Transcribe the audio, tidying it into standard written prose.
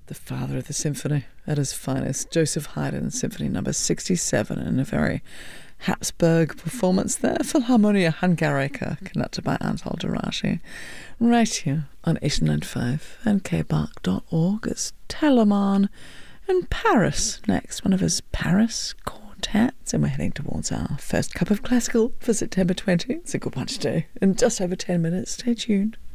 the father of the symphony at his finest, Joseph Haydn, Symphony Number 67, in a very Habsburg performance there, Philharmonia Hungarica, conducted by Antal Darashi, right here on 89.5 and kbark.org. It's Telemann in Paris next, one of his Paris quartets, and we're heading towards our first cup of classical for September 20. It's a good one to do in just over 10 minutes. Stay tuned.